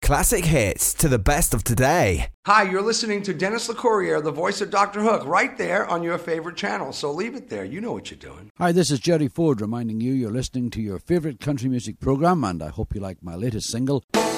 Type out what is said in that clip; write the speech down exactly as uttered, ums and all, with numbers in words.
classic hits to the best of today. Hi, you're listening to Dennis LeCourrier, the voice of Doctor Hook, right there on your favorite channel. So leave it there. You know what you're doing. Hi, this is Jerry Ford reminding you you're listening to your favorite country music program, and I hope you like my latest single.